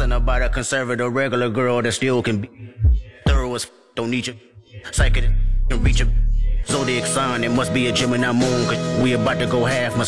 Something about a conservative regular girl that still can be thorough as don't need you. Psychic can reach a zodiac sign. It must be a Gemini moon, cause we about to go half.